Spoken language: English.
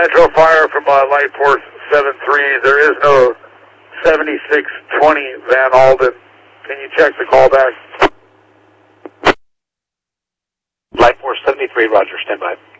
Metro Fire from Light Force 73. There is no 7620 Van Alden. Can you check the callback? Light Force 73, roger, stand by.